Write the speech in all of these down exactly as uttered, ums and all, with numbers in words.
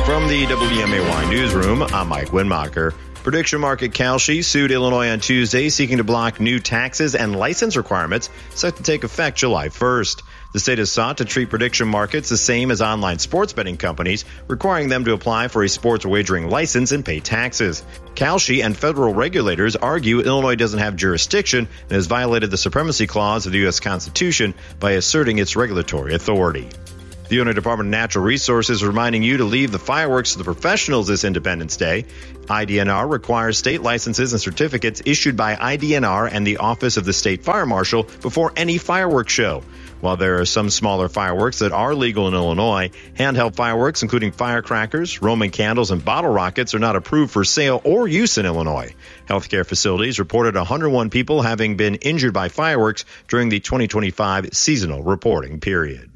From the W M A Y newsroom, I'm Mike Winmacher. Prediction Market Kalshi sued Illinois on Tuesday, seeking to block new taxes and license requirements set to take effect July first. The state has sought to treat prediction markets the same as online sports betting companies, requiring them to apply for a sports wagering license and pay taxes. Kalshi and federal regulators argue Illinois doesn't have jurisdiction and has violated the supremacy clause of the U S Constitution by asserting its regulatory authority. The Illinois Department of Natural Resources is reminding you to leave the fireworks to the professionals this Independence Day. I D N R requires state licenses and certificates issued by I D N R and the Office of the State Fire Marshal before any fireworks show. While there are some smaller fireworks that are legal in Illinois, handheld fireworks, including firecrackers, Roman candles, and bottle rockets, are not approved for sale or use in Illinois. Healthcare facilities reported one hundred one people having been injured by fireworks during the twenty twenty-five seasonal reporting period.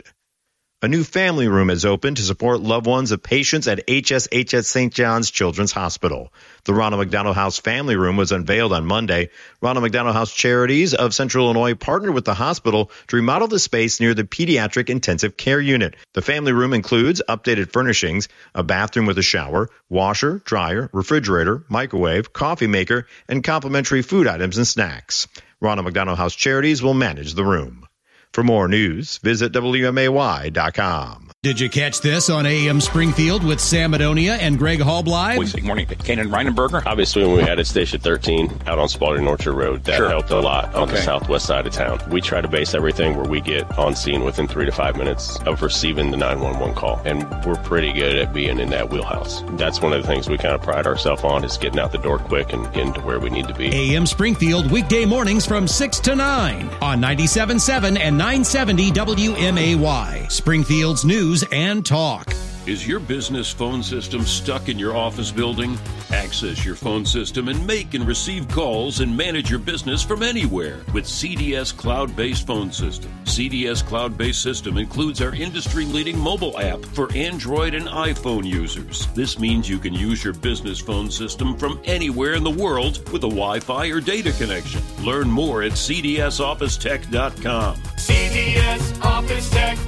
A new family room has opened to support loved ones of patients at H S H S Saint John's Children's Hospital. The Ronald McDonald House Family Room was unveiled on Monday. Ronald McDonald House Charities of Central Illinois partnered with the hospital to remodel the space near the Pediatric Intensive Care Unit. The family room includes updated furnishings, a bathroom with a shower, washer, dryer, refrigerator, microwave, coffee maker, and complimentary food items and snacks. Ronald McDonald House Charities will manage the room. For more news, visit W M A Y dot com. Did you catch this on A M Springfield with Sam Madonia and Greg Hallbly? Good morning, Kanan Reinenberger. Obviously, when we had at Station thirteen out on Spalding Orchard Road, that Sure. helped a lot on Okay. the southwest side of town. We try to base everything where we get on scene within three to five minutes of receiving the nine one one call, and we're pretty good at being in that wheelhouse. That's one of the things we kind of pride ourselves on, is getting out the door quick and getting to where we need to be. A M Springfield, weekday mornings from six to nine on ninety-seven point seven and nine seventy W M A Y, Springfield's news and talk. Is your business phone system stuck in your office building? Access your phone system and make and receive calls and manage your business from anywhere with C D S Cloud-Based Phone System. C D S Cloud-Based System includes our industry-leading mobile app for Android and iPhone users. This means you can use your business phone system from anywhere in the world with a Wi-Fi or data connection. Learn more at C D S office tech dot com. C D S Office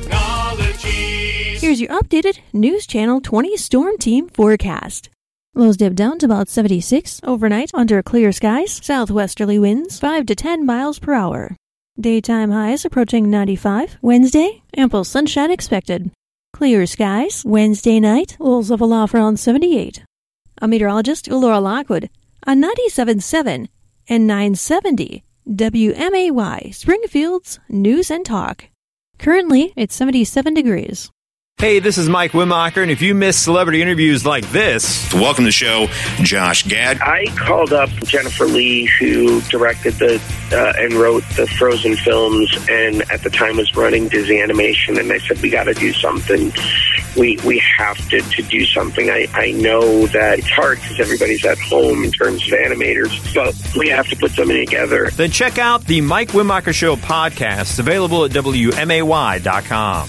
Technologies. Here's your updated News Channel twenty Storm Team forecast. Lows dip down to about seventy-six overnight under clear skies, southwesterly winds five to ten miles per hour. Daytime highs approaching ninety-five. Wednesday, ample sunshine expected. Clear skies. Wednesday night, lows level off around seventy-eight. A meteorologist, Laura Lockwood, on ninety-seven point seven and nine seventy W M A Y, Springfield's News and Talk. Currently, it's seventy-seven degrees. Hey, this is Mike Winmacher, and if you miss celebrity interviews like this... Welcome to the show, Josh Gad. I called up Jennifer Lee, who directed the uh, and wrote the Frozen films, and at the time was running Disney Animation, and I said, we got to do something. We we have to, to do something. I, I know that it's hard because everybody's at home in terms of animators, but we have to put something together. Then check out the Mike Winmacher Show podcast, available at W M A Y dot com.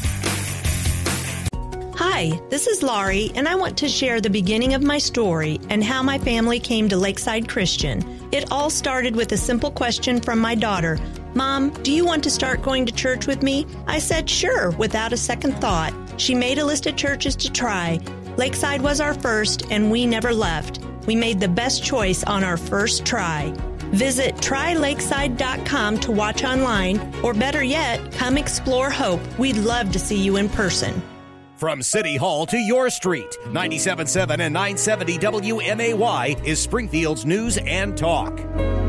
Hi, this is Laurie, and I want to share the beginning of my story and how my family came to Lakeside Christian. It all started with a simple question from my daughter. Mom, do you want to start going to church with me? I said sure, without a second thought. She made a list of churches to try. Lakeside was our first, and we never left. We made the best choice on our first try. Visit try lakeside dot com to watch online, or better yet, come explore Hope. We'd love to see you in person. From City Hall to your street, ninety-seven point seven and nine seventy W M A Y is Springfield's News and Talk.